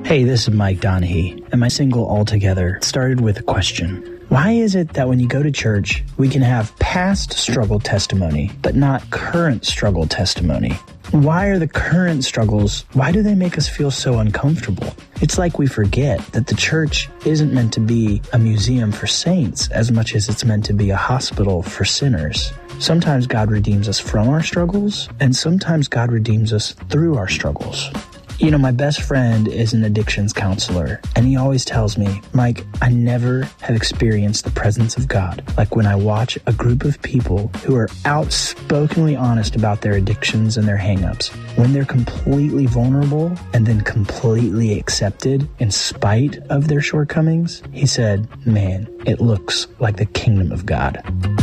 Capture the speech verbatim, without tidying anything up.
Hey, this is Mike Donahue, and my single Altogether started with a question. Why is it that when you go to church, we can have past struggle testimony, but not current struggle testimony? Why are the current struggles, why do they make us feel so uncomfortable? It's like we forget that the church isn't meant to be a museum for saints as much as it's meant to be a hospital for sinners. Sometimes God redeems us from our struggles, and sometimes God redeems us through our struggles. You know, my best friend is an addictions counselor, and he always tells me, Mike, I never have experienced the presence of God like when I watch a group of people who are outspokenly honest about their addictions and their hang-ups. When they're completely vulnerable and then completely accepted in spite of their shortcomings, he said, man, it looks like the kingdom of God.